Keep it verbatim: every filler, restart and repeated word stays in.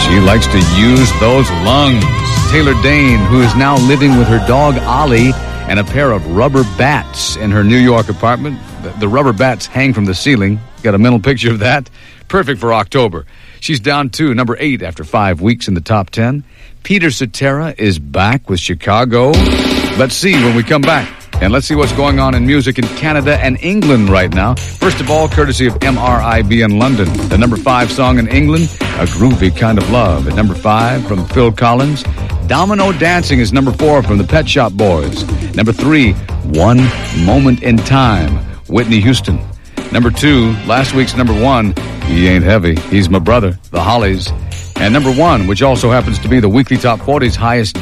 She likes to use those lungs. Taylor Dane, who is now living with her dog Ollie and a pair of rubber bats in her New York apartment. The, the rubber bats hang from the ceiling. Got a mental picture of that? Perfect for October. She's down to number eight after five weeks in the top ten. Peter Cetera is back with Chicago. Let's see when we come back. And let's see what's going on in music in Canada and England right now. First of all, courtesy of M R I B in London. The number five song in England, A Groovy Kind of Love. At number five from Phil Collins, Domino Dancing is number four from the Pet Shop Boys. Number three, One Moment in Time, Whitney Houston. Number two, last week's number one, He Ain't Heavy, He's My Brother, The Hollies. And number one, which also happens to be the weekly Top forty's highest